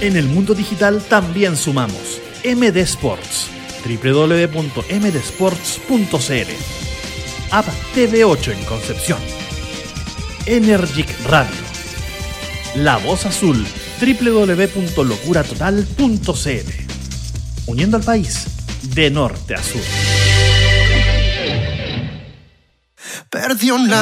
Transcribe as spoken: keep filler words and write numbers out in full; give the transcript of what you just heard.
En el mundo digital también sumamos. M D Sports. doble u doble u doble u punto m d sports punto c l. App T V ocho en Concepción. Energic Radio. La Voz Azul. doble u doble u doble u punto locura total punto c l. Uniendo al país de norte a sur. Perdió una